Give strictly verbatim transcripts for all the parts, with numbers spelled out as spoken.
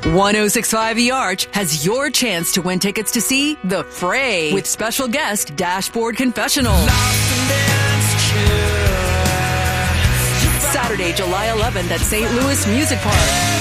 one oh six point five The Arch has your chance to win tickets to see The Fray with special guest Dashboard Confessional. Saturday, July eleventh at Saint Louis Music Park.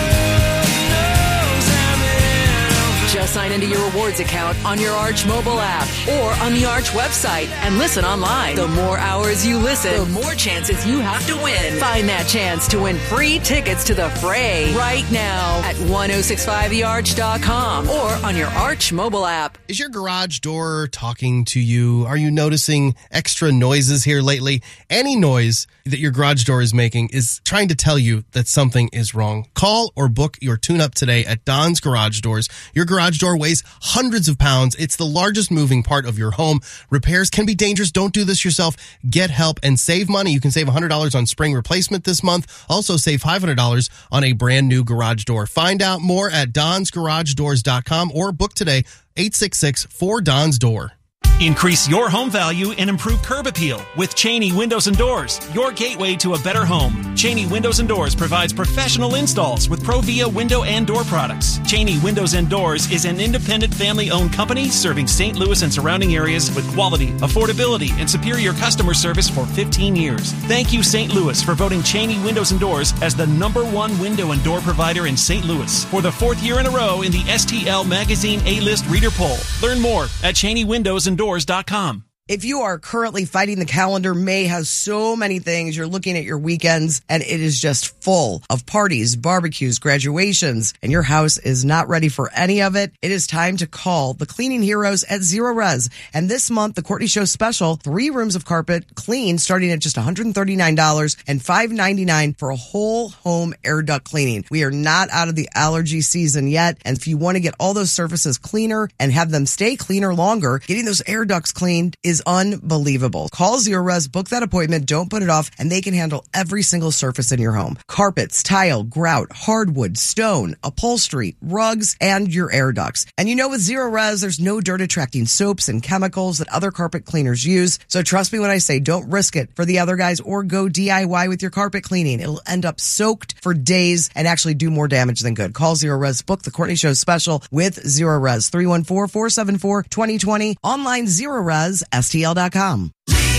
Just sign into your rewards account on your Arch mobile app or on the Arch website and listen online. The more hours you listen, the more chances you have to win. Find that chance to win free tickets to The Fray right now at ten sixty-five the arch dot com or on your Arch mobile app. Is your garage door talking to you? Are you noticing extra noises here lately? Any noise that your garage door is making is trying to tell you that something is wrong. Call or book your tune-up today at Don's Garage Doors. Your garage door weighs hundreds of pounds. It's the largest moving part of your home. Repairs can be dangerous. Don't do this yourself. Get help and save money. You can save one hundred dollars on spring replacement this month. Also save five hundred dollars on a brand new garage door. Find out more at dons garage doors dot com or book today eight six six four D O N S door. Increase your home value and improve curb appeal with Cheney Windows and Doors, your gateway to a better home. Cheney Windows and Doors provides professional installs with Provia window and door products. Cheney Windows and Doors is an independent family-owned company serving Saint Louis and surrounding areas with quality, affordability, and superior customer service for fifteen years. Thank you, Saint Louis, for voting Cheney Windows and Doors as the number one window and door provider in Saint Louis for the fourth year in a row in the S T L Magazine A-List Reader Poll. Learn more at Cheney Windows and Doors dot com. If you are currently fighting the calendar, May has so many things. You're looking at your weekends, and it is just full of parties, barbecues, graduations, and your house is not ready for any of it. It is time to call the cleaning heroes at Zero Res. And this month, the Courtney Show special, three rooms of carpet clean, starting at just one hundred thirty-nine dollars and five ninety-nine for a whole home air duct cleaning. We are not out of the allergy season yet, and if you want to get all those surfaces cleaner and have them stay cleaner longer, getting those air ducts cleaned is unbelievable. Call Zero Res, book that appointment, don't put it off, and they can handle every single surface in your home. Carpets, tile, grout, hardwood, stone, upholstery, rugs, and your air ducts. And you know with Zero Res, there's no dirt attracting soaps and chemicals that other carpet cleaners use. So trust me when I say don't risk it for the other guys or go D I Y with your carpet cleaning. It'll end up soaked for days and actually do more damage than good. Call Zero Res, book the Courtney Show special with Zero Res, three one four, four seven four, two zero two zero. Online Zero Res, S T L dot com.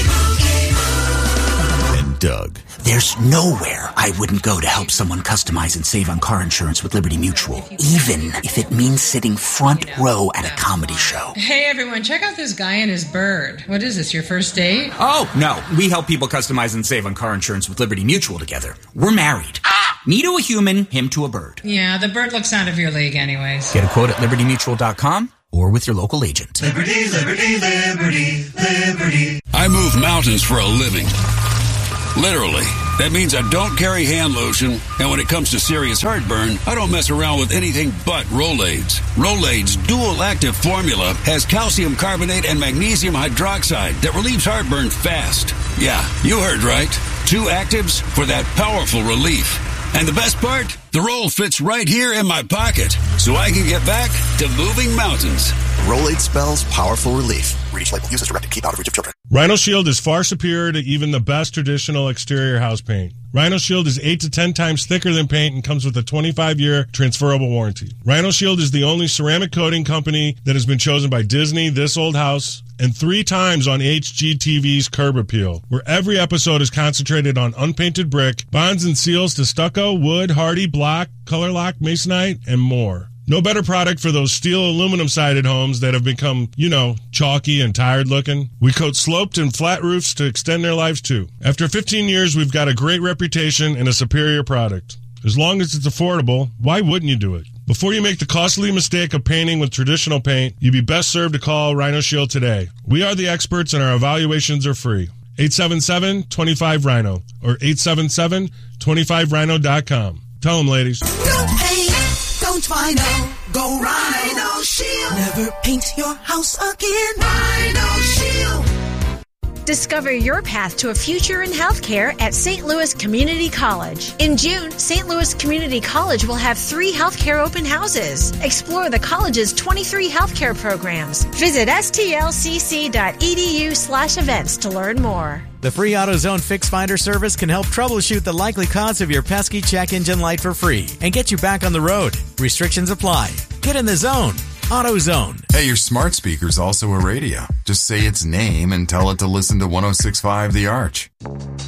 And Doug. There's nowhere I wouldn't go to help someone customize and save on car insurance with Liberty Mutual, even if it means sitting front row at a comedy show. Hey everyone, check out this guy and his bird. What is this, your first date? Oh, no. We help people customize and save on car insurance with Liberty Mutual together. We're married. Ah! Me to a human, him to a bird. Yeah, the bird looks out of your league anyways. Get a quote at liberty mutual dot com or with your local agent. Liberty, liberty, liberty, liberty. I move mountains for a living. Literally. That means I don't carry hand lotion, and when it comes to serious heartburn, I don't mess around with anything but Rolaids. Rolaids' dual-active formula has calcium carbonate and magnesium hydroxide that relieves heartburn fast. Yeah, you heard right. Two actives for that powerful relief. And the best part? The roll fits right here in my pocket, so I can get back to moving mountains. Rolade spells powerful relief. Read each label. Use as directed. Keep out of reach of children. Rhino Shield is far superior to even the best traditional exterior house paint. Rhino Shield is eight to ten times thicker than paint and comes with a twenty-five year transferable warranty. Rhino Shield is the only ceramic coating company that has been chosen by Disney, This Old House, and three times on H G T V's Curb Appeal, where every episode is concentrated on unpainted brick, bonds and seals to stucco, wood, hardy, block, color lock, masonite, and more. No better product for those steel aluminum-sided homes that have become, you know, chalky and tired-looking. We coat sloped and flat roofs to extend their lives, too. After fifteen years, we've got a great reputation and a superior product. As long as it's affordable, why wouldn't you do it? Before you make the costly mistake of painting with traditional paint, you'd be best served to call Rhino Shield today. We are the experts and our evaluations are free. eight seven seven, two five, RHINO or eight seven seven, two five rhino dot com. Tell them, ladies. Don't paint, don't Rhino, go Rhino Shield. Never paint your house again. Rhino Shield. Discover your path to a future in healthcare at Saint Louis Community College. In June, Saint Louis Community College will have three healthcare open houses. Explore the college's twenty-three healthcare programs. Visit S T L C C dot E D U slash events to learn more. The free AutoZone Fix Finder service can help troubleshoot the likely cause of your pesky check engine light for free and get you back on the road. Restrictions apply. Get in the zone. AutoZone. Hey, your smart speaker's also a radio. Just say its name and tell it to listen to one oh six point five The Arch.